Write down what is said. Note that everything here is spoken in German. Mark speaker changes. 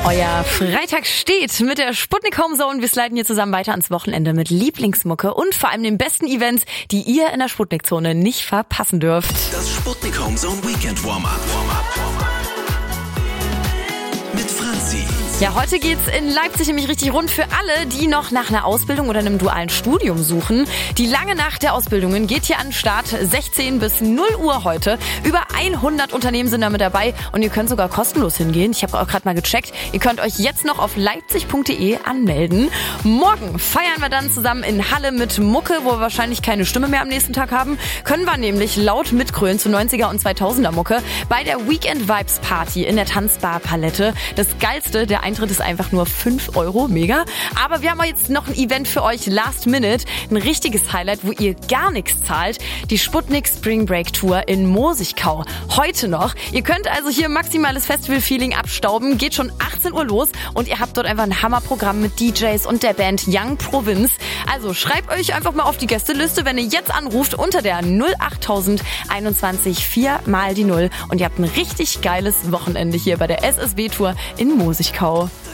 Speaker 1: Euer Freitag steht mit der Sputnik Home Zone. Wir sliden hier zusammen weiter ans Wochenende mit Lieblingsmucke und vor allem den besten Events, die ihr in der Sputnik-Zone nicht verpassen dürft.
Speaker 2: Das Sputnik Home Zone Weekend Warm-Up. Mit Franzi.
Speaker 1: Ja, heute geht's in Leipzig nämlich richtig rund für alle, die noch nach einer Ausbildung oder einem dualen Studium suchen. Die lange Nacht der Ausbildungen geht hier an den Start, 16 bis 0 Uhr heute. Über 100 Unternehmen sind da mit dabei und ihr könnt sogar kostenlos hingehen. Ich habe auch gerade mal gecheckt. Ihr könnt euch jetzt noch auf leipzig.de anmelden. Morgen feiern wir dann zusammen in Halle mit Mucke, wo wir wahrscheinlich keine Stimme mehr am nächsten Tag haben. Können wir nämlich laut mitgrölen zu 90er und 2000er Mucke bei der Weekend Vibes Party in der Tanzbar Palette. Das Geilste, der Eintritt ist einfach nur 5 Euro, mega. Aber wir haben jetzt noch ein Event für euch, Last Minute, ein richtiges Highlight, wo ihr gar nichts zahlt. Die Sputnik Spring Break Tour in Mosigkau. Heute noch. Ihr könnt also hier maximales Festival-Feeling abstauben. Geht schon 18 Uhr los und ihr habt dort einfach ein Hammerprogramm mit DJs und der Band Young Province. Also schreibt euch einfach mal auf die Gästeliste, wenn ihr jetzt anruft unter der 08000 21 4 mal die 0 und ihr habt ein richtig geiles Wochenende hier bei der SSW Tour in Mosigkau.